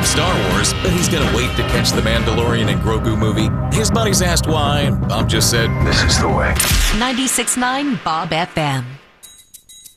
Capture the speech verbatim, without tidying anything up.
loves Star Wars, but he's gonna wait to catch the Mandalorian and Grogu movie. His buddies asked why, and Bob just said, This is the way. ninety-six point nine Bob F M.